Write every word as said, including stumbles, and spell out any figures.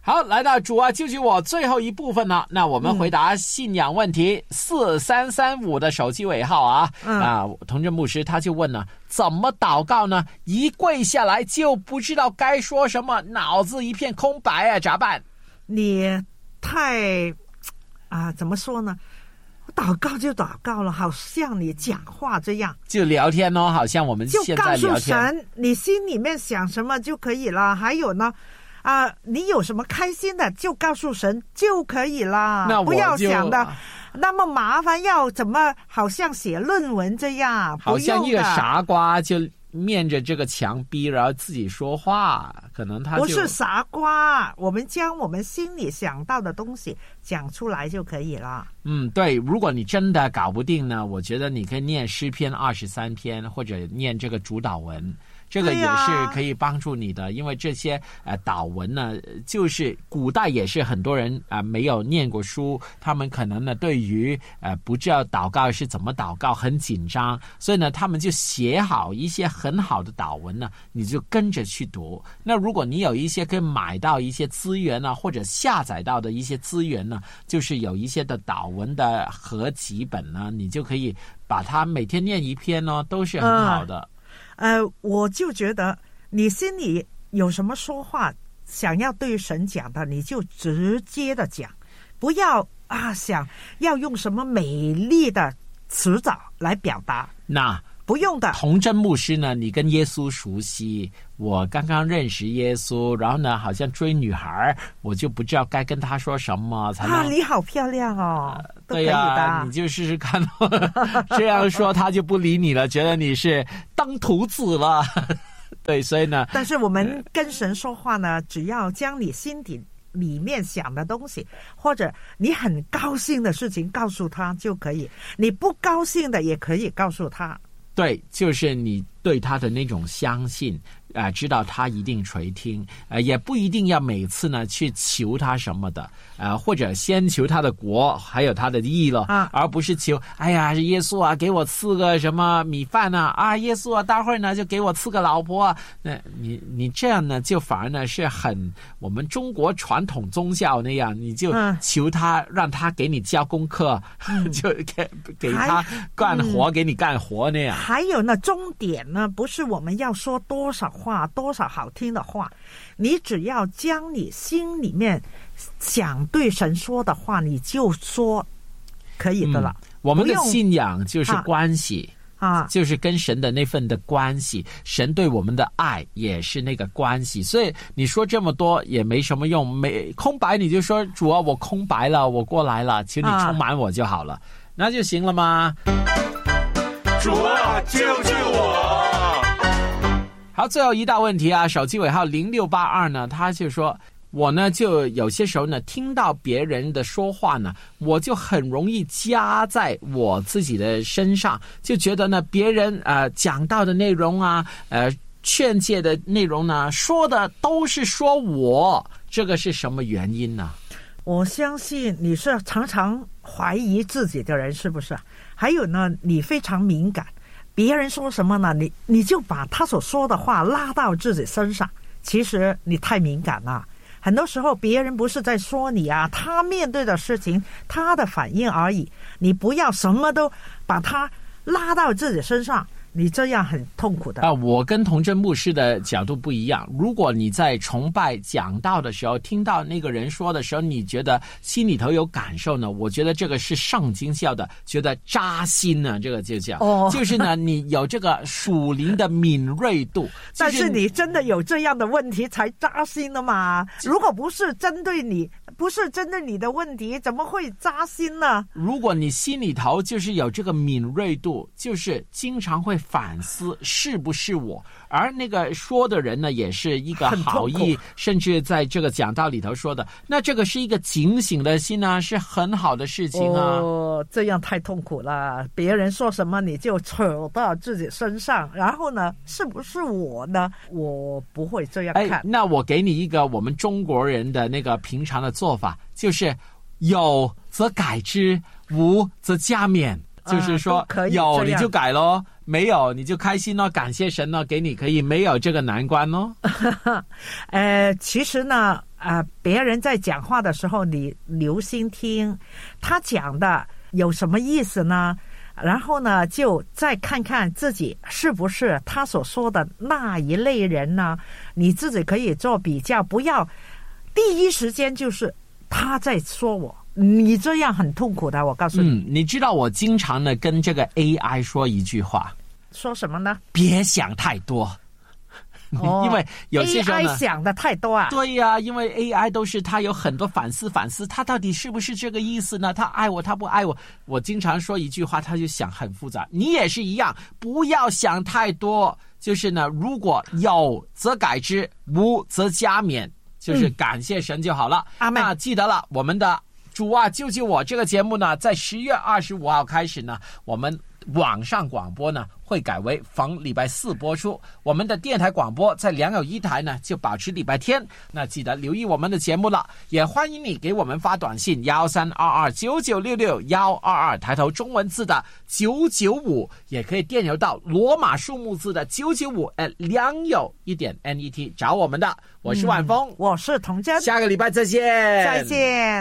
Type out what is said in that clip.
好，来到主啊救救我最后一部分了，那我们回答信仰问题四三三五的手机尾号啊、嗯、啊，童真牧师他就问了，怎么祷告呢？一跪下来就不知道该说什么，脑子一片空白啊，咋办？ 你太啊怎么说呢，祷告就祷告了，好像你讲话这样， 就聊天哦，好像我们现在聊天， 就告诉神你心里面想什么就可以了。还有呢啊，你有什么开心的就告诉神就可以了， 那不要想的那么麻烦，要怎么好像写论文这样， 好像一个傻瓜就面着这个墙壁然后自己说话，可能他就不是傻瓜，我们将我们心里想到的东西讲出来就可以了。 嗯，对，如果你真的搞不定呢，我觉得你可以念诗篇二十三篇，或者念这个主祷文，这个也是可以帮助你的、啊、因为这些呃祷文呢，就是古代也是很多人啊、呃、没有念过书，他们可能呢对于呃不知道祷告是怎么祷告很紧张，所以呢他们就写好一些很好的祷文呢，你就跟着去读。那如果你有一些可以买到一些资源呢，或者下载到的一些资源呢，就是有一些的祷文的合集本呢，你就可以把它每天念一篇呢，都是很好的。嗯呃，我就觉得你心里有什么说话想要对神讲的，你就直接的讲，不要啊想要用什么美丽的词藻来表达。 那不用的。 童真牧师呢，你跟耶稣熟悉，我刚刚认识耶稣，然后呢好像追女孩，我就不知道该跟他说什么才能啊， 你好漂亮哦、呃、 对呀、啊，你就试试看这样说他就不理你了，觉得你是当徒子了对，所以呢但是我们跟神说话呢，只要将你心底里面想的东西，或者你很高兴的事情告诉他就可以，你不高兴的也可以告诉他。 对，就是你对他的那种相信啊、呃，知道他一定垂听，呃，也不一定要每次呢去求他什么的，呃，或者先求他的国还有他的义了，啊，而不是求，哎呀，耶稣啊，给我赐个什么米饭啊，啊，耶稣啊，待会儿呢就给我赐个老婆啊，那你你这样呢，就反而呢是很我们中国传统宗教那样，你就求他、嗯、让他给你交功课，嗯、就给给他干活、嗯，给你干活那样。 还有呢，重点呢不是我们要说多少话，多少好听的话，你只要将你心里面想对神说的话，你就说可以的了。 嗯、我们的信仰就是关系啊， 就是跟神的那份的关系，神对我们的爱也是那个关系。所以你说这么多也没什么用，没空白你就说主啊，我空白了，我过来了，请你充满我就好了，啊、那就行了吗？ 主啊，救救我！ 好，最后一道问题啊，手机尾号零六八二呢，他就说，我呢就有些时候呢听到别人的说话呢，我就很容易加在我自己的身上，就觉得呢别人呃讲到的内容啊，呃劝诫的内容呢，说的都是说我，这个是什么原因呢？ 我相信你是常常怀疑自己的人，是不是？还有呢，你非常敏感，别人说什么呢，你你就把他所说的话拉到自己身上。其实你太敏感了，很多时候别人不是在说你啊，他面对的事情，他的反应而已。你不要什么都把他拉到自己身上，你这样很痛苦的。 啊，我跟童真牧师的角度不一样。如果你在崇拜讲道的时候，听到那个人说的时候，你觉得心里头有感受呢，我觉得这个是圣经教的，觉得扎心呢，这个就叫，哦、就是呢，你有这个属灵的敏锐度。就是、 但是你真的有这样的问题才扎心的嘛？如果不是针对你，不是针对你的问题，怎么会扎心呢？ 如果你心里头就是有这个敏锐度，就是经常会反思是不是我，而那个说的人呢也是一个好意，甚至在这个讲道里头说的，那这个是一个警醒的心啊，是很好的事情啊。 哦，这样太痛苦了，别人说什么你就扯到自己身上，然后呢是不是我呢？我不会这样看。 哎，那我给你一个我们中国人的那个平常的做法，就是有则改之，无则加勉，就是说、啊、有你就改咯， 没有你就开心哦，感谢神哦，给你可以没有这个难关哦。 呃，其实呢，呃，别人在讲话的时候，你留心听，他讲的有什么意思呢？然后呢，就再看看自己是不是他所说的那一类人呢？你自己可以做比较，不要第一时间就是他在说我。你这样很痛苦的，我告诉你。 嗯，你知道我经常呢跟这个 A I 说一句话， 说什么呢？ 别想太多。哦、因为有些时候呢 A I 想的太多啊。 对呀、啊，因为 A I 都是他有很多反思反思，他到底是不是这个意思呢？他爱我，他不爱我。我经常说一句话，他就想很复杂。你也是一样，不要想太多。就是呢，如果有则改之，无则加勉，就是感谢神就好了。 阿们。 那记得了，我们的主啊救救我这个节目呢，在十月二十五号开始呢，我们网上广播呢会改为逢礼拜四播出，我们的电台广播在良友一台呢就保持礼拜天。那记得留意我们的节目了，也欢迎你给我们发短信幺三二二九九六六幺二二，抬头中文字的九九五，也可以电邮到罗马数目字的九九五 at 良友一点 net 找我们的。我是晚风、 嗯、我是童真， 下个礼拜再见， 再见。